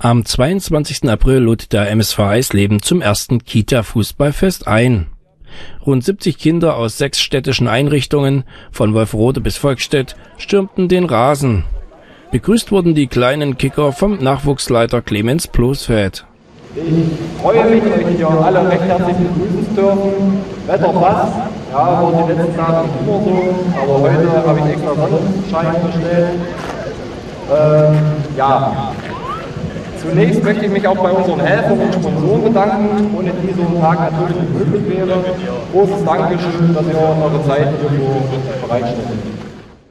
Am 22. April lud der MSV Eisleben zum ersten Kita-Fußballfest ein. Rund 70 Kinder aus 6 städtischen Einrichtungen, von Wolfrode bis Volkstedt, stürmten den Rasen. Begrüßt wurden die kleinen Kicker vom Nachwuchsleiter Clemens Plosfeld. Ich freue mich, euch hier alle recht herzlich begrüßen zu dürfen. Wetter passt, ja, war die letzten Tage immer so, aber heute habe ich extra Sonnenschein bestellt. Zunächst möchte ich mich auch bei unseren Helfern und Sponsoren bedanken, ohne die so ein Tag natürlich nicht möglich wäre. Großes Dankeschön, dass ihr eure Zeit hierfür bereitstellt.